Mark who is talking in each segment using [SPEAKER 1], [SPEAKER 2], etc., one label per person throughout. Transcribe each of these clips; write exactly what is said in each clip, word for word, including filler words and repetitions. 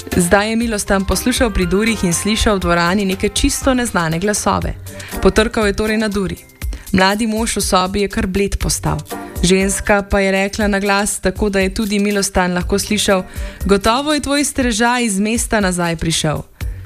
[SPEAKER 1] Zdaj je Milostan poslušal pri durih in slišal v dvorani neke čisto neznane glasove. Potrkal je torej na duri. Mladi mož v sobi je kar bled postal. Ženska pa je rekla na glas, tako da je tudi Milostan lahko slišal: "Gotovo je tvoj strežaj iz mesta nazaj prišel."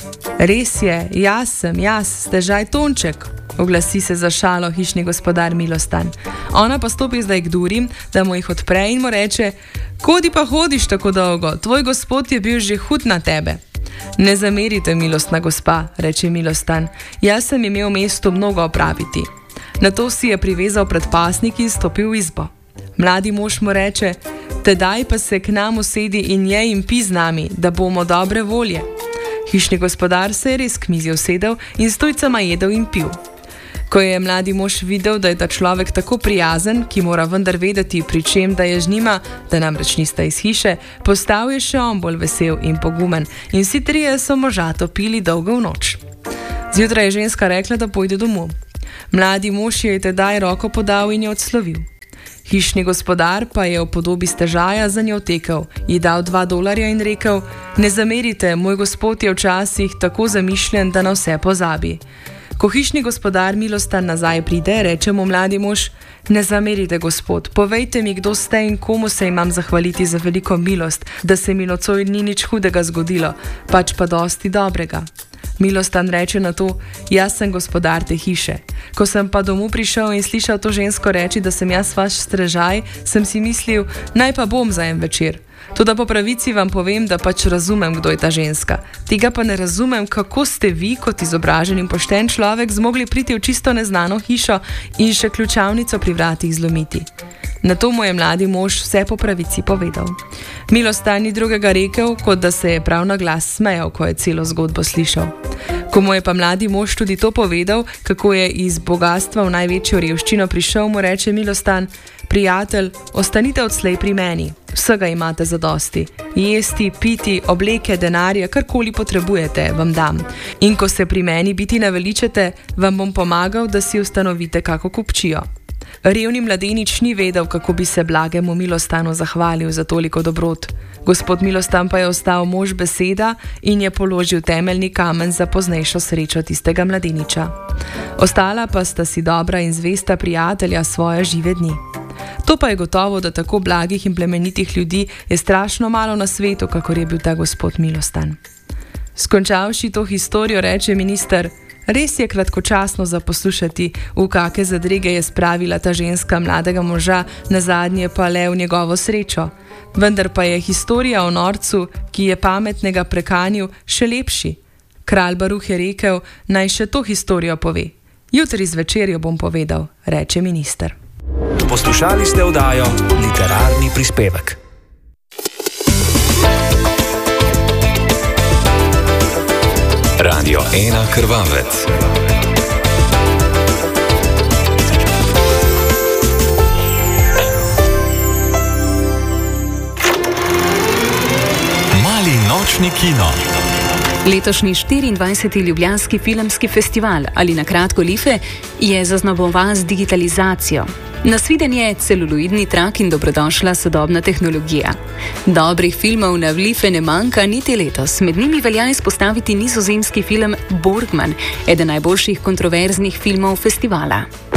[SPEAKER 1] "Res je, jaz sem, jaz, stežaj Tonček," oglasi se za šalo hišni gospodar Milostan. Ona pa stopi zdaj k durim, da mu jih odpre in mu reče: "Kodi pa hodiš tako dolgo, tvoj gospod je bil že hud na tebe." "Ne zamerite, milostna gospa," reče Milostan, "jaz sem imel v mestu mnogo opraviti." Nato si je privezal predpasnik in stopil v izbo. Mladi mož mu reče: "Tedaj pa se k nam usedi in jej in pi z nami, da bomo dobre volje." Hišni gospodar se je res k mizi usedel in s tujcema jedel in pil. Ko je mladi mož videl, da je ta človek tako prijazen, ki mora vendar vedeti, pri čem da je z njima, da namreč nista iz hiše, postal je še on bolj vesel in pogumen in vsi trije so možato pili dolgo v noč. Zjutraj je ženska rekla, da pojde domov. Mladi mož je tedaj roko podal in jo odslovil. Hišni gospodar pa je v podobi stežaja za njo tekel, ji dal dva dolarja in rekel: "Ne zamerite, moj gospod je včasih tako zamišljen, da na vse pozabi." Ko hišni gospodar Milostan nazaj pride, reče mu mladi mož: "Ne zamerite, gospod, povejte mi, kdo ste in komu se imam zahvaliti za veliko milost, da se mi nocoj ni nič hudega zgodilo, pač pa dosti dobrega." Milostan reče na to: "Jaz sem gospodar te hiše. Ko sem pa domov prišel in slišal to žensko reči, da sem jaz vaš strežaj, sem si mislil, naj pa bom za en večer. Toda po pravici vam povem, da pač razumem, kdo je ta ženska. Tega pa ne razumem, kako ste vi, kot izobražen in pošten človek, zmogli priti v čisto neznano hišo in še ključavnico pri vratih zlomiti." Na to mu je mladi mož vse po pravici povedal. Milostan ni drugega rekel, kot da se je prav na glas smejal, ko je celo zgodbo slišal. Ko mu je pa mladi mož tudi to povedal, kako je iz bogatstva v največjo revščino prišel, mu reče Milostan: "Prijatelj, ostanite odslej pri meni. Vsega imate zadosti. Jesti, piti, obleke, denarja, karkoli potrebujete, vam dam. In ko se pri meni biti naveličete, vam bom pomagal, da si ustanovite kako kupčijo." Revni mladenič ni vedel, kako bi se blagemu Milostanu zahvalil za toliko dobrot. Gospod Milostan pa je ostal mož beseda in je položil temeljni kamen za poznejšo srečo tistega mladeniča. Ostala pa sta si dobra in zvesta prijatelja svoje žive dni. To pa je gotovo, da tako blagih in plemenitih ljudi je strašno malo na svetu, kakor je bil ta gospod Milostan. Skončavši to historijo, reče minister: "Res je kratkočasno za poslušati, v kake zadrege je spravila ta ženska mladega moža, nazadnje pa le v njegovo srečo. Vendar pa je historija o norcu, ki je pametnega prekanil, še lepši. Kralj Baruh je rekel, naj še to historijo pove. Jutri zvečer jo bom povedal," reče minister.
[SPEAKER 2] Poslušali ste oddajo Literarni prispevek. Radio ena Krvavec. Mali nočni kino.
[SPEAKER 3] Letošnji štiriindvajseti Ljubljanski filmski festival, ali na kratko Life, je zaznamovan z digitalizacijo. Nasviden je celuloidni trak in dobrodošla sodobna tehnologija. Dobrih filmov na Life ne manjka niti letos. Med njimi velja izpostaviti nizozemski film Borgman, eden najboljših kontroverznih filmov festivala.